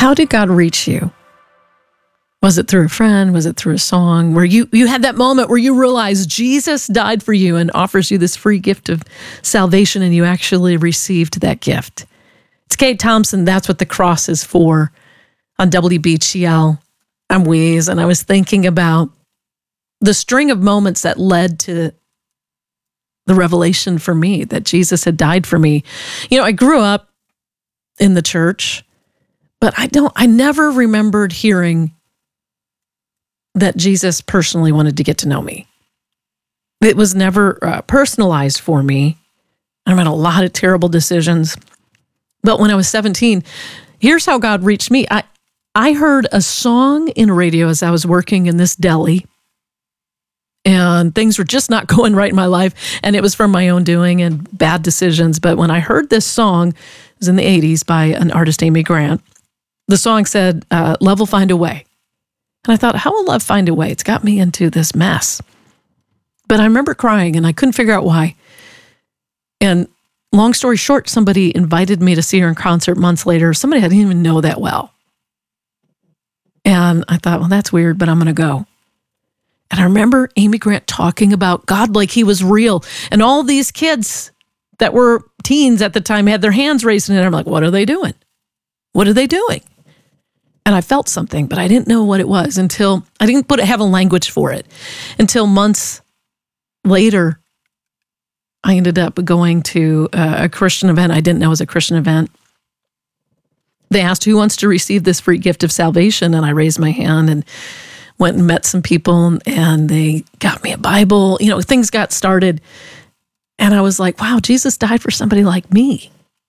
How did God reach you? Was it through a friend? Was it through a song where you had that moment where you realized Jesus died for you and offers you this free gift of salvation, and you actually received that gift? It's Kate Thompson. That's what the cross is for on WBGL. I'm Weeze, and I was thinking about the string of moments that led to the revelation for me that Jesus had died for me. I grew up in the church, but I never remembered hearing that Jesus personally wanted to get to know me. It was never personalized for me. I made a lot of terrible decisions. But when I was 17, here's how God reached me. I heard a song in radio as I was working in this deli, and things were just not going right in my life, and it was from my own doing and bad decisions. But when I heard this song, it was in the 80s by an artist, Amy Grant. The song said, "Love will find a way." And I thought, how will love find a way? It's got me into this mess. But I remember crying, and I couldn't figure out why. And long story short, somebody invited me to see her in concert months later. Somebody I didn't even know that well. And I thought, well, that's weird, but I'm going to go. And I remember Amy Grant talking about God like he was real. And all these kids that were teens at the time had their hands raised in it. I'm like, what are they doing? What are they doing? And I felt something, but I didn't know what it was until I didn't have a language for it until months later. I ended up going to a Christian event I didn't know was a Christian event. They asked who wants to receive this free gift of salvation, and I raised my hand and went and met some people, and they got me a Bible. Things got started, and I was like, wow, Jesus died for somebody like me.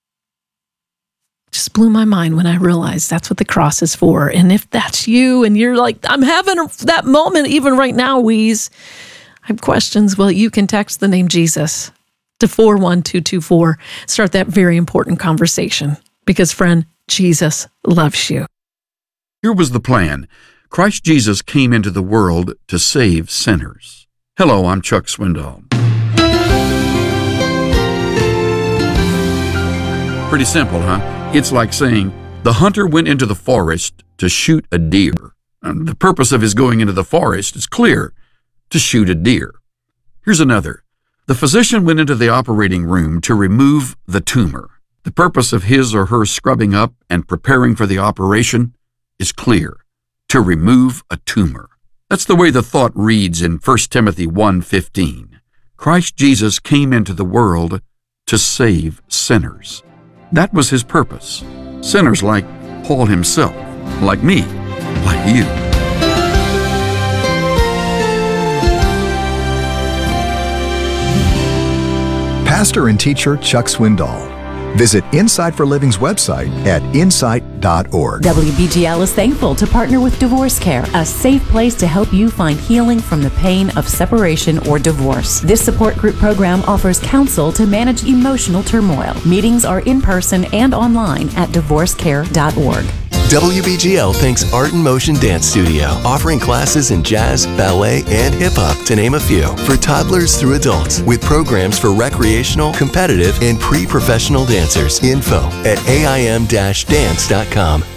Just blew my mind when I realized that's what the cross is for. And if that's you and you're like, I'm having that moment even right now, Weeze, I have questions. Well, you can text the name Jesus to 41224. Start that very important conversation because, friend, Jesus loves you. Here was the plan. Christ Jesus came into the world to save sinners. Hello, I'm Chuck Swindoll. Pretty simple, huh? It's like saying, the hunter went into the forest to shoot a deer. And the purpose of his going into the forest is clear, to shoot a deer. Here's another. The physician went into the operating room to remove the tumor. The purpose of his or her scrubbing up and preparing for the operation is clear, to remove a tumor. That's the way the thought reads in 1 Timothy 1:15. Christ Jesus came into the world to save sinners. That was his purpose. Sinners like Paul himself, like me, like you. Pastor and teacher Chuck Swindoll. Visit Insight for Living's website at insight.org. WBGL is thankful to partner with Divorce Care, a safe place to help you find healing from the pain of separation or divorce. This support group program offers counsel to manage emotional turmoil. Meetings are in person and online at divorcecare.org. WBGL thanks Art in Motion Dance Studio, offering classes in jazz, ballet, and hip-hop, to name a few, for toddlers through adults, with programs for recreational, competitive, and pre-professional dancers. Info at aim-dance.com.